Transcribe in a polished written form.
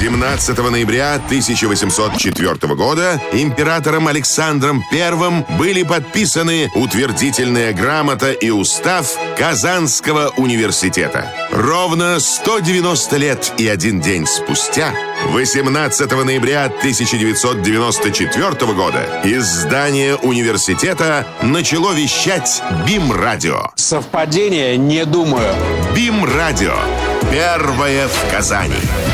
17 ноября 1804 года императором Александром I были подписаны утвердительная грамота и устав Казанского университета. Ровно 190 лет и 1 день спустя, 18 ноября 1994 года, из здания университета начало вещать БИМ-радио. Совпадение? Не думаю. БИМ-радио. Первое в Казани.